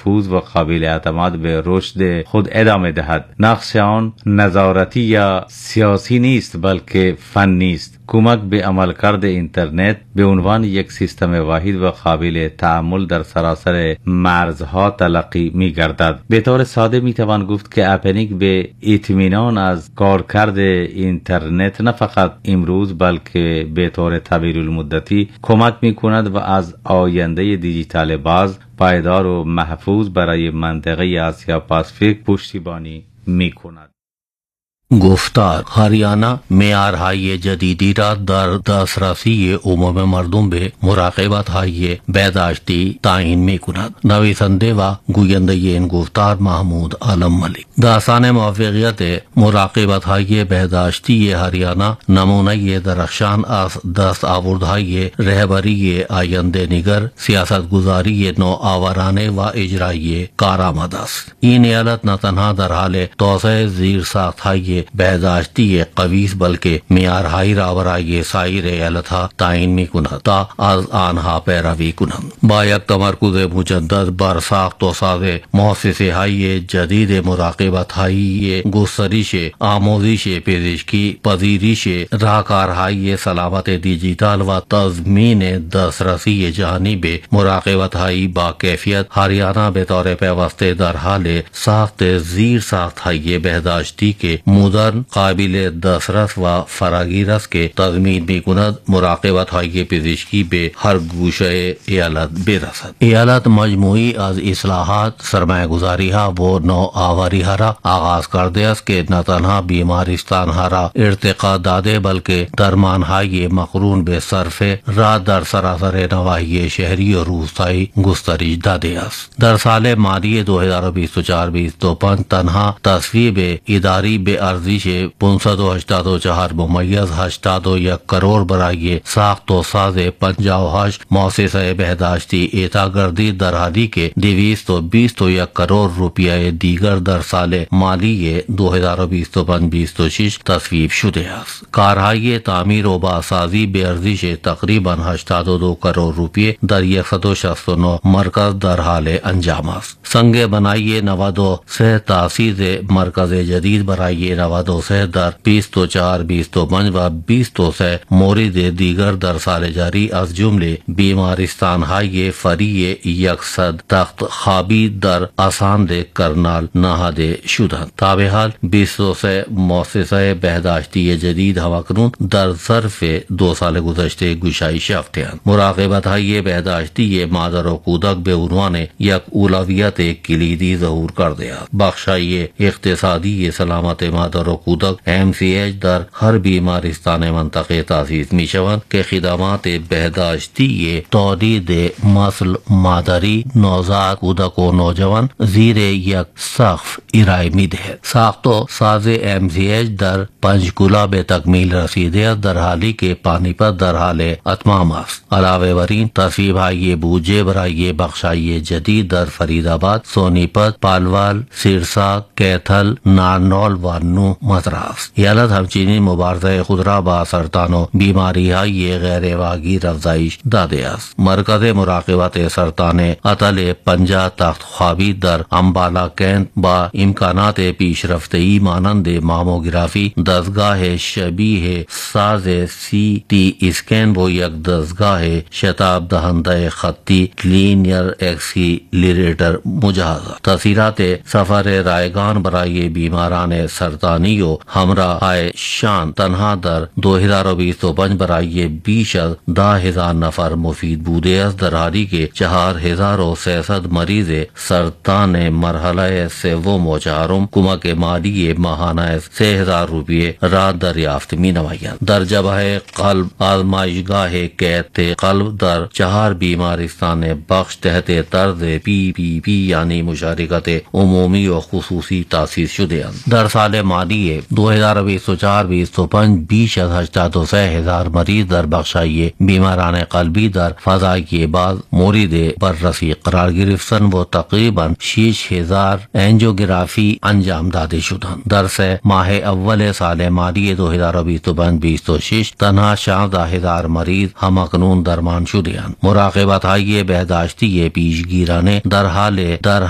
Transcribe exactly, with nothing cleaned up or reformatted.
محفوظ و قابل اعتماد به رشد خود ادامه دهد. نقش آن نظارتی یا سیاسی نیست بلکه فنی است. کمک به عملکرد اینترنت به عنوان یک سیستم واحد و قابل تعامل در سراسر مرزها تلقی می گردد. به طور ساده می توان گفت که اپنیک به اطمینان از کارکرد اینترنت نه فقط امروز بلکه به طور طویل المدتی کمک می کند و از آینده دیجیتال باز پایدار و محفوظ برای منطقه آسیا پاسیفیک پشتیبانی می کند. گفتار ہریانہ معیارهای جدیدی را در دسترسی عموم مردم به مراقبت های بهداشتی تعیین می کند. نویسنده و گوینده این گفتار محمود عالم ملک. داستان موفقیت مراقبت های بهداشتی هریانه نمونه درخشان از دستاوردهای رهبری آینده نگر، سیاست گذاری نوآورانه و اجرایی کارآمد است. این ایالت نه تنها در حال توسعه زیر ساختهای بهداشتی قویس بلکه معیارهای را برای سایر ایالتها تعیین می‌کند تا از آنها پیروی کنند. با یک تمرکز مجدد بر ساخت و ساز مؤسسه‌های جدید مراقبت‌های گسترش آموزش پزشکی، پذیرش راهکارهای سلامت دیجیتال و تضمین دسترسی جهانی به مراقبت‌های با کیفیت، هریانه به طور پیوسته در حال ساخت زیر ساخت‌های بهداشتی که مدرن، قابل دسترس و فراگیر است که تضمین می‌کند مراقبت‌های پزشکی به هر گوشه ایالت برسد. ایالت مجموعی از اصلاحات، سرمایه‌گذاری‌ها و نوآوری‌ها را آغاز کرده است که نه تنها بیمارستان‌ها را ارتقا داده بلکه درمان‌های مقرون به صرفه را در سراسر نواحی شهری و روستایی گسترش داده است. در سال مالی دو هزار و بیست و چهار بیست و پنج تنها تصویب اداری به ارزش پانصد و هشتاد و چهار ممیز هشتاد و یک کروڑ برای ساخت و ساز پنجاه و هشت مؤسسه بهداشتی اعطا گردید، در حالی که دویست و بیست و یک کروڑ روپیه دیگر در سال مالی دو هزار و بیست و پنج بیست و شش تصویب شده است. کارهای تعمیر و بازسازی به ارزش تقریبا هشتاد و دو کروڑ روپیه در صد و شصت و نه مرکز در حال انجام است. سنگ بنایی نود و سه تاسیس مرکز جدید برای نود و سه در بیست و چهار بیست و پنج و بیست و سه مورد دیگر در سال جاری از جمله بیمارستان‌های فری یکصد تخت خوابی در آساند کرنال نهاده شدند. تابحال بیست و سه مؤسسه بهداشتی جدید همکنون در ظرف دو سال گذشته گشایش یافته‌اند. مراقبت‌های بهداشتی مادر و کودک به عنوان یک اولویت کلیدی ظهور کرده است. بخشای اقتصادی سلامت مادر و کودک ایم سی ایچ در هر بیمارستان منطقه تاسیس می شوند که خدمات بهداشتی تولید مثل مادری، نوزاد، کودک و نوجوان زیر یک سقف ارائه می دهد. ساخت و ساز ایم سی ایچ در پنچکولا به تکمیل رسیده است، در حالی که پانیپت در حال اتمام است. علاوه بر این تصویب های بودجه برای بخشای جدید در فریدآباد، سونیپت، پالوال، سرسا، کیتھل، نارنول و نو مزرعه است. ایالت همچنین مبارزه خود را با سرطان و بیماری های غیر واگیر افزایش داده است. مرکز مراقبت سرطان عطل پنجاه تخت خوابی در امبالا کینت با امکانات پیشرفته‌ای مانند ماموگرافی، دستگاه شبیه ساز سی تی اسکین و یک دستگاه شتاب دهنده خطی لینیر اکسیلریٹر مجهز است. تاثیرات سفر رایگان برای بیماران سرطانی و همراه شان تنها در دو هزار و بیست و پنج برای بیش از ده هزار نفر مفید بوده است، در حالی که چهار هزار و سیصد مریض سرطان مرحله سوم و چهارم کمک مالی ماهانه سه هزار روپیه را دریافت می نمایند. در جبهه قلب، آزمایشگاه کیت قلب در چهار بیمارستان بخش تحت طرز پی پی پی یعنی مشارکت عمومی و خصوصی تاسیس شده اند. در سال مالی دو هزار و بیست و چهار بیست و پنج بیش از هشتاد و سه هزار مریض در بخشای بیماران قلبی در فضای باز مورد بررسی قرار گرفتند و تقریبا شش هزار انجیوگرافی انجام داده شدند. در سه ماه اول سال مالی دو هزار و بیست و پنج بیست و شش تنها شانزده هزار مریض همکنون درمان شده اند. مراقبت های بهداشتی پیشگیرانه در حال در